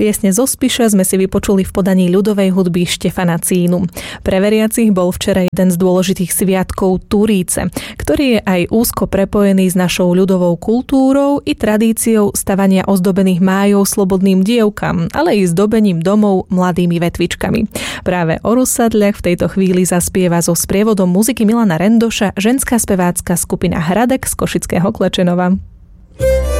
Piesne zo Spiša sme si vypočuli v podaní ľudovej hudby Štefana Cínu. Pre veriacich bol včera jeden z dôležitých sviatkov Turíce, ktorý je aj úzko prepojený s našou ľudovou kultúrou i tradíciou stavania ozdobených májov slobodným dievkam, ale i zdobením domov mladými vetvičkami. Práve o Rusadľach v tejto chvíli zaspieva so sprievodom muziky Milana Rendoša ženská spevácka skupina Hradek z Košického Klečenova.